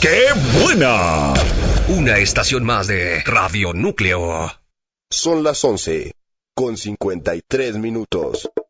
¡Qué buena! Una estación más de Radio Núcleo. Son las 11:53.